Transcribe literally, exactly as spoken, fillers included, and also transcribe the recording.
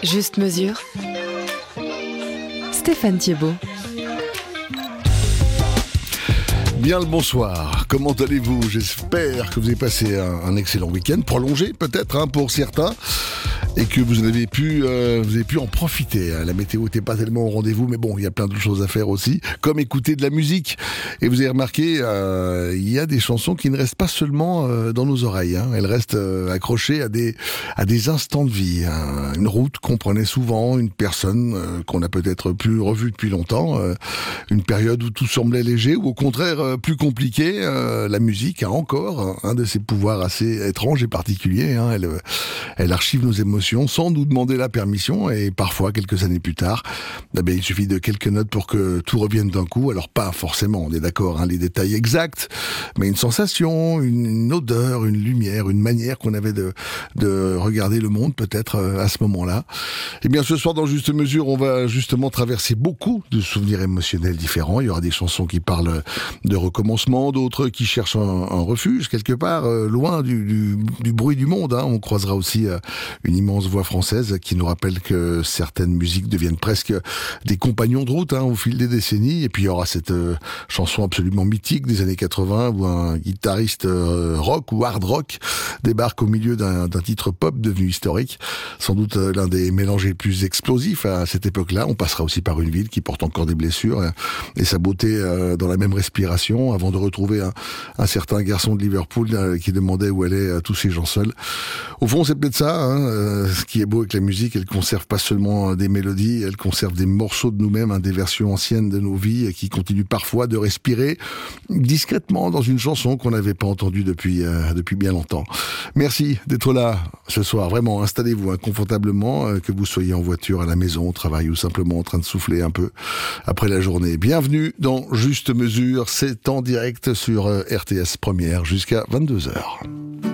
Juste mesure. Stéphane Thiebaud. Bien le bonsoir, comment allez-vous? J'espère que vous avez passé un, un excellent week-end, prolongé peut-être hein, pour certains, et que vous avez pu, euh, vous avez pu en profiter. La météo n'était pas tellement au rendez-vous, mais bon, il y a plein de choses à faire aussi, comme écouter de la musique. Et vous avez remarqué, euh, il y a des chansons qui ne restent pas seulement euh, dans nos oreilles, hein. Elles restent euh, accrochées à des, à des instants de vie. Hein. Une route qu'on prenait souvent, une personne euh, qu'on a peut-être plus revue depuis longtemps, euh, une période où tout semblait léger, ou au contraire euh, plus compliqué. Euh, la musique a encore un de ses pouvoirs assez étranges et particuliers. Hein. Elle, elle archive nos émotions sans nous demander la permission, et parfois, quelques années plus tard, eh bien, il suffit de quelques notes pour que tout revienne d'un coup. Alors pas forcément, on est d'accord, hein, les détails exacts, mais une sensation, une, une odeur, une lumière, une manière qu'on avait de, de regarder le monde peut-être euh, à ce moment-là. Et bien ce soir, dans Juste Mesure, on va justement traverser beaucoup de souvenirs émotionnels différents. Il y aura des chansons qui parlent de recommencement, d'autres qui cherchent un, un refuge quelque part, euh, loin du, du, du bruit du monde. Hein. On croisera aussi euh, une immense voix française qui nous rappelle que certaines musiques deviennent presque des compagnons de route hein, au fil des décennies. Et puis il y aura cette euh, chanson absolument mythique des années quatre-vingts où un guitariste euh, rock ou hard rock débarque au milieu d'un, d'un titre pop devenu historique. Sans doute euh, l'un des mélanges les plus explosifs à cette époque-là. On passera aussi par une ville qui porte encore des blessures euh, et sa beauté euh, dans la même respiration avant de retrouver un, un certain garçon de Liverpool euh, qui demandait où allaient euh, tous ces gens seuls. Au fond, c'est peut-être ça, hein, euh, ce qui est beau avec la musique, elle conserve pas seulement des mélodies, elle conserve des morceaux de nous-mêmes, hein, des versions anciennes de nos vies, qui continuent parfois de respirer discrètement dans une chanson qu'on n'avait pas entendue depuis, euh, depuis bien longtemps. Merci d'être là ce soir, vraiment, installez-vous hein, confortablement, euh, que vous soyez en voiture, à la maison, au travail ou simplement en train de souffler un peu après la journée. Bienvenue dans Juste Mesure, c'est en direct sur euh, R T S Première jusqu'à vingt-deux heures.